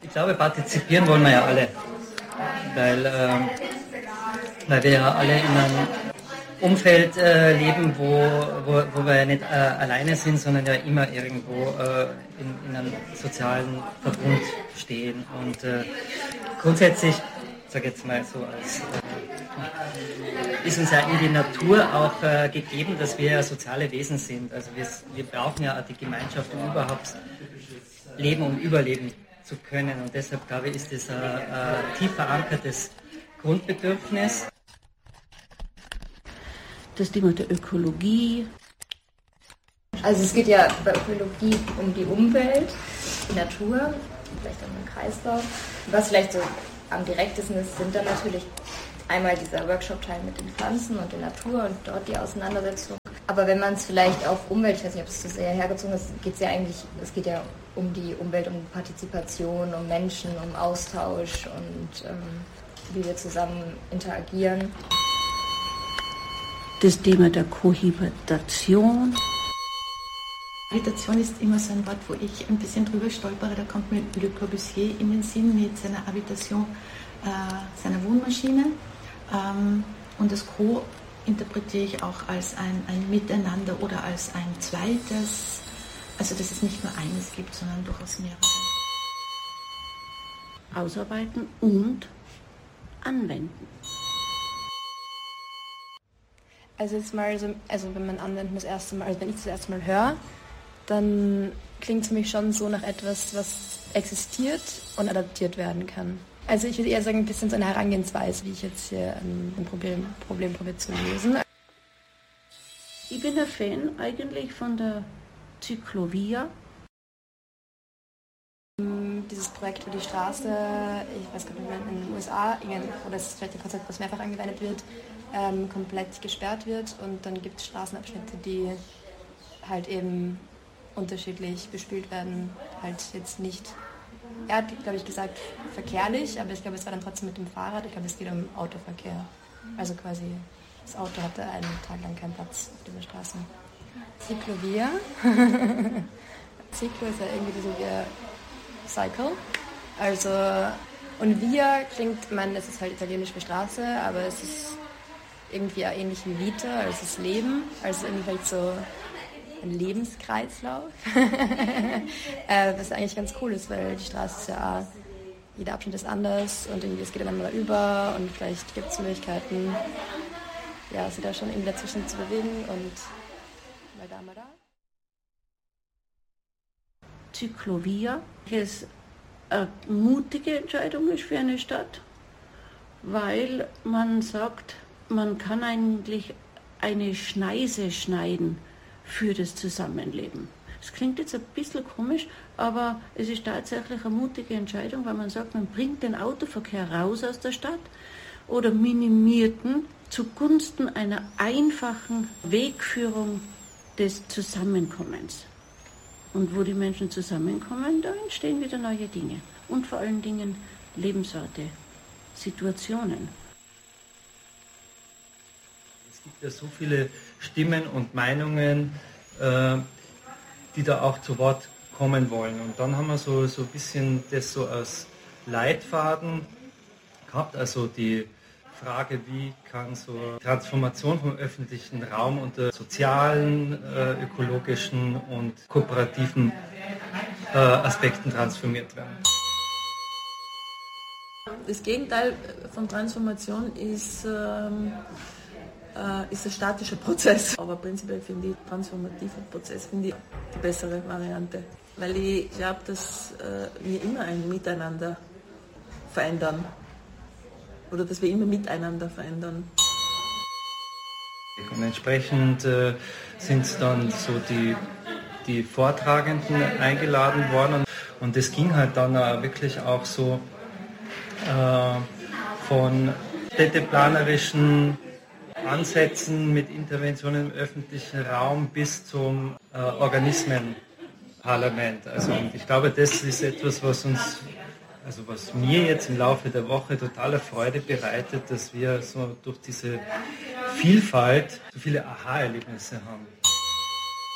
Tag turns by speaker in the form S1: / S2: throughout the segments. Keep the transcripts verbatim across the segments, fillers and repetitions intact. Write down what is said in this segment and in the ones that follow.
S1: Ich glaube, partizipieren wollen wir ja alle, weil, äh, weil wir ja alle in einem Umfeld äh, leben, wo, wo, wo wir ja nicht äh, alleine sind, sondern ja immer irgendwo äh, in, in einem sozialen Verbund stehen. Und äh, grundsätzlich, ich sage jetzt mal so, als, äh, ist uns ja in die Natur auch äh, gegeben, dass wir ja soziale Wesen sind. Also wir, wir brauchen ja die Gemeinschaft, um überhaupt leben und überleben zu können. Und deshalb, glaube ich, ist das ein, ein tief verankertes Grundbedürfnis.
S2: Das Thema der Ökologie.
S3: Also es geht ja bei Ökologie um die Umwelt, die Natur, vielleicht auch um den Kreislauf. Was vielleicht so am direktesten ist, sind dann natürlich einmal dieser Workshop-Teil mit den Pflanzen und der Natur und dort die Auseinandersetzung. Aber wenn man es vielleicht auf Umwelt, ich weiß nicht, ob es zu sehr hergezogen ist, geht es ja eigentlich, es geht ja um die Umwelt, um Partizipation, um Menschen, um Austausch und ähm, wie wir zusammen interagieren.
S2: Das Thema der Kohabitation.
S4: Habitation ist immer so ein Wort, wo ich ein bisschen drüber stolpere. Da kommt mir Le Corbusier in den Sinn mit seiner Habitation, äh, seiner Wohnmaschine. Ähm, und das Co interpretiere ich auch als ein, ein Miteinander oder als ein zweites. Also dass es nicht nur eines gibt, sondern durchaus mehrere.
S2: Ausarbeiten und anwenden.
S5: Also jetzt mal so, also wenn man anwenden das erste Mal, also wenn ich das erste Mal höre, dann klingt es für mich schon so nach etwas, was existiert und adaptiert werden kann. Also ich würde eher sagen, ein bisschen so eine Herangehensweise, wie ich jetzt hier ähm, ein Problem, Problem probiere zu lösen.
S2: Ich bin ein Fan eigentlich von der Ciclovia.
S5: Dieses Projekt für die Straße, ich weiß gar nicht, in den U S A, oder das ist vielleicht ein Konzept, was mehrfach angewendet wird, ähm, komplett gesperrt wird und dann gibt es Straßenabschnitte, die halt eben unterschiedlich bespielt werden, halt jetzt nicht, er hat, glaube ich, gesagt, verkehrlich, aber ich glaube, es war dann trotzdem mit dem Fahrrad, ich glaube, es geht um Autoverkehr. Also quasi, das Auto hatte einen Tag lang keinen Platz auf dieser Straße. Ciclovia. Ciclo ist ja irgendwie so wie Cycle. Also, und Via klingt, ich meine, es ist halt italienisch für Straße, aber es ist irgendwie auch ähnlich wie Vita, also es ist Leben, also irgendwie halt so ein Lebenskreislauf. äh, was eigentlich ganz cool ist, weil die Straße ist ja auch, jeder Abschnitt ist anders und irgendwie es geht ineinander über und vielleicht gibt es Möglichkeiten, ja, sich da schon irgendwie dazwischen zu bewegen und mal da, mal da.
S2: Ciclovia, das eine mutige Entscheidung ist für eine Stadt, weil man sagt, man kann eigentlich eine Schneise schneiden für das Zusammenleben. Das klingt jetzt ein bisschen komisch, aber es ist tatsächlich eine mutige Entscheidung, weil man sagt, man bringt den Autoverkehr raus aus der Stadt oder minimiert ihn zugunsten einer einfachen Wegführung des Zusammenkommens. Und wo die Menschen zusammenkommen, da entstehen wieder neue Dinge. Und vor allen Dingen Lebenswerte, Situationen.
S1: Es gibt ja so viele Stimmen und Meinungen, äh, die da auch zu Wort kommen wollen. Und dann haben wir so, so ein bisschen das so als Leitfaden gehabt, also die Frage, wie kann so Transformation vom öffentlichen Raum unter sozialen, äh, ökologischen und kooperativen äh, Aspekten transformiert werden.
S4: Das Gegenteil von Transformation ist, ähm, äh, ist ein statischer Prozess. Aber prinzipiell finde ich transformativer Prozess finde ich die bessere Variante. Weil ich glaube, dass äh, wir immer ein Miteinander verändern. Oder dass wir immer miteinander verändern.
S1: Und entsprechend äh, sind dann so die, die Vortragenden eingeladen worden. Und es ging halt dann äh, wirklich auch so äh, von städteplanerischen Ansätzen mit Interventionen im öffentlichen Raum bis zum äh, Organismenparlament. Also und ich glaube, das ist etwas, was uns Also was mir jetzt im Laufe der Woche totale Freude bereitet, dass wir so durch diese Vielfalt so viele Aha-Erlebnisse haben.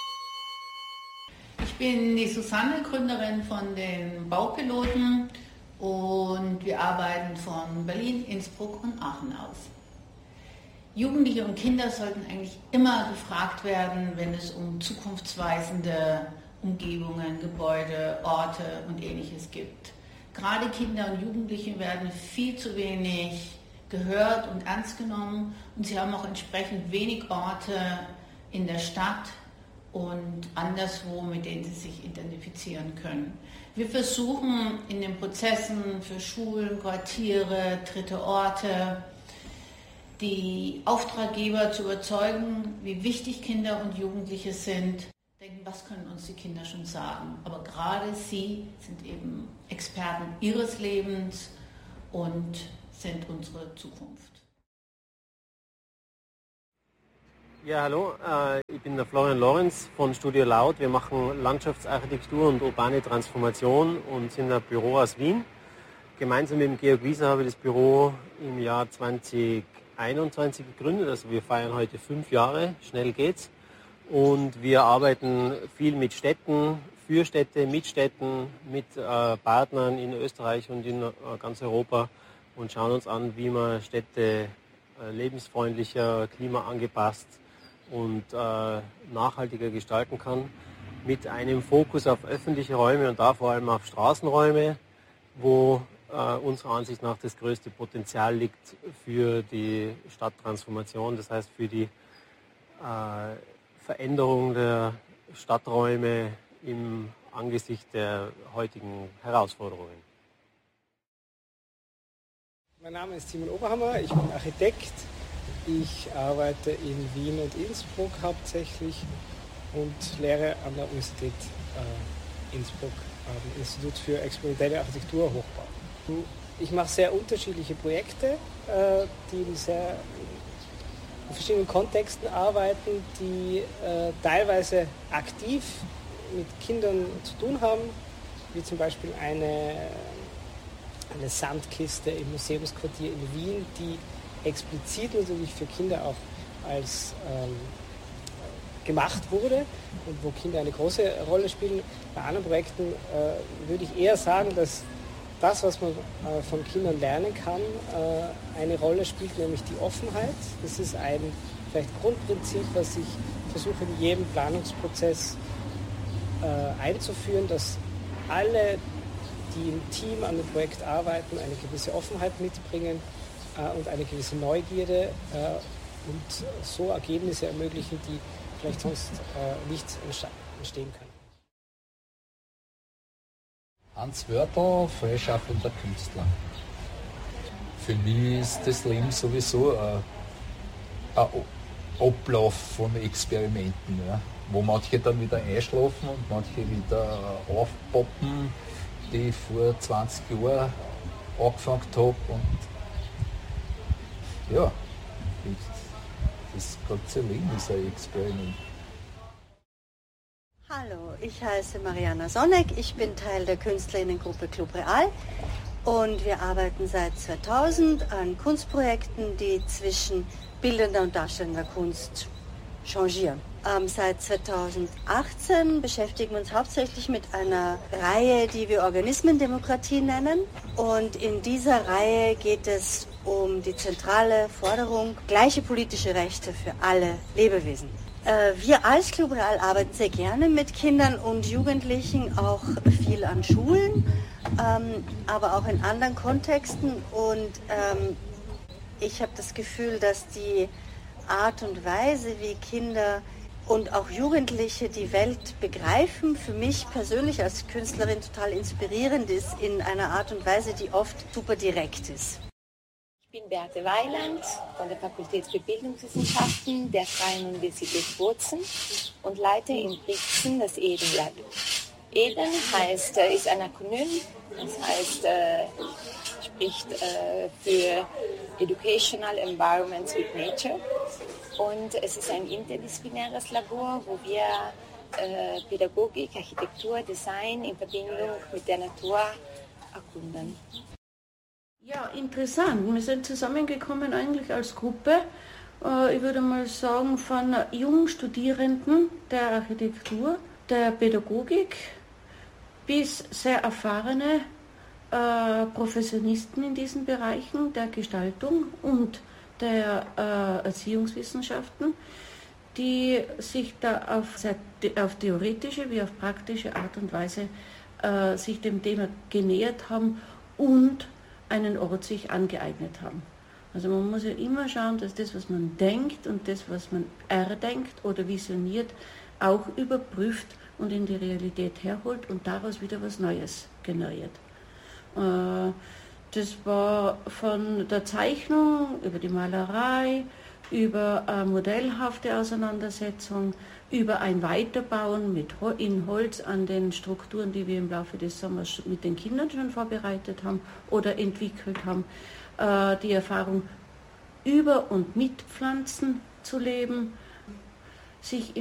S6: Ich bin die Susanne, Gründerin von den Baupiloten und wir arbeiten von Berlin, Innsbruck und Aachen aus. Jugendliche und Kinder sollten eigentlich immer gefragt werden, wenn es um zukunftsweisende Umgebungen, Gebäude, Orte und Ähnliches gibt. Gerade Kinder und Jugendliche werden viel zu wenig gehört und ernst genommen und sie haben auch entsprechend wenig Orte in der Stadt und anderswo, mit denen sie sich identifizieren können. Wir versuchen in den Prozessen für Schulen, Quartiere, dritte Orte, die Auftraggeber zu überzeugen, wie wichtig Kinder und Jugendliche sind. Denken, was können uns die Kinder schon sagen? Aber gerade sie sind eben Experten ihres Lebens und sind unsere Zukunft.
S7: Ja, hallo, ich bin der Florian Lorenz von Studio Laut. Wir machen Landschaftsarchitektur und urbane Transformation und sind ein Büro aus Wien. Gemeinsam mit dem Georg Wieser habe ich das Büro im Jahr zweitausendeinundzwanzig gegründet. Also wir feiern heute fünf Jahre, schnell geht's. Und wir arbeiten viel mit Städten, für Städte, mit Städten, mit äh, Partnern in Österreich und in äh, ganz Europa und schauen uns an, wie man Städte äh, lebensfreundlicher, klimaangepasst und äh, nachhaltiger gestalten kann, mit einem Fokus auf öffentliche Räume und da vor allem auf Straßenräume, wo äh, unserer Ansicht nach das größte Potenzial liegt für die Stadttransformation, das heißt für die äh, Veränderung der Stadträume im Angesicht der heutigen Herausforderungen.
S8: Mein Name ist Simon Oberhammer, ich bin Architekt. Ich arbeite in Wien und Innsbruck hauptsächlich und lehre an der Universität äh, Innsbruck am Institut für experimentelle Architektur Hochbau. Ich mache sehr unterschiedliche Projekte, äh, die in sehr in verschiedenen Kontexten arbeiten, die äh, teilweise aktiv mit Kindern zu tun haben, wie zum Beispiel eine, eine Sandkiste im Museumsquartier in Wien, die explizit natürlich für Kinder auch als ähm, gemacht wurde und wo Kinder eine große Rolle spielen. Bei anderen Projekten äh, würde ich eher sagen, dass das, was man äh, von Kindern lernen kann, äh, eine Rolle spielt, nämlich die Offenheit. Das ist ein vielleicht Grundprinzip, was ich versuche in jedem Planungsprozess äh, einzuführen, dass alle, die im Team an dem Projekt arbeiten, eine gewisse Offenheit mitbringen äh, und eine gewisse Neugierde äh, und so Ergebnisse ermöglichen, die vielleicht sonst äh, nicht entstehen können.
S9: Hans Wörtel, freischaffender Künstler. Für mich ist das Leben sowieso ein, ein Ablauf von Experimenten, ja, wo manche dann wieder einschlafen und manche wieder aufpoppen, die ich vor zwanzig Jahren angefangen habe. Und ja, das ganze Leben ist ein Experiment.
S10: Hallo, ich heiße Mariana Sonneck, ich bin Teil der Künstlerinnengruppe Club Real und wir arbeiten seit zweitausend an Kunstprojekten, die zwischen bildender und darstellender Kunst changieren. Ähm, seit zweitausendachtzehn beschäftigen wir uns hauptsächlich mit einer Reihe, die wir Organismendemokratie nennen, und in dieser Reihe geht es um die zentrale Forderung, gleiche politische Rechte für alle Lebewesen. Wir als Club Real arbeiten sehr gerne mit Kindern und Jugendlichen, auch viel an Schulen, ähm, aber auch in anderen Kontexten. Und ähm, ich habe das Gefühl, dass die Art und Weise, wie Kinder und auch Jugendliche die Welt begreifen, für mich persönlich als Künstlerin total inspirierend ist, in einer Art und Weise, die oft super direkt ist.
S11: Ich bin Beate Weiland von der Fakultät für Bildungswissenschaften der Freien Universität Bozen und leite in Brixen das Eden Lab. Eden heißt, ist ein Akronym, das heißt, äh, spricht äh, für Educational Environments with Nature, und es ist ein interdisziplinäres Labor, wo wir äh, Pädagogik, Architektur, Design in Verbindung mit der Natur erkunden.
S2: Ja, interessant. Wir sind zusammengekommen eigentlich als Gruppe, äh, ich würde mal sagen, von jungen Studierenden der Architektur, der Pädagogik bis sehr erfahrene äh, Professionisten in diesen Bereichen der Gestaltung und der äh, Erziehungswissenschaften, die sich da auf, sehr, auf theoretische wie auf praktische Art und Weise äh, sich dem Thema genähert haben und einen Ort sich angeeignet haben. Also man muss ja immer schauen, dass das, was man denkt und das, was man erdenkt oder visioniert, auch überprüft und in die Realität herholt und daraus wieder was Neues generiert. Äh, Das war von der Zeichnung über die Malerei, über eine modellhafte Auseinandersetzung, über ein Weiterbauen mit in Holz an den Strukturen, die wir im Laufe des Sommers mit den Kindern schon vorbereitet haben oder entwickelt haben. Die Erfahrung, über und mit Pflanzen zu leben, sich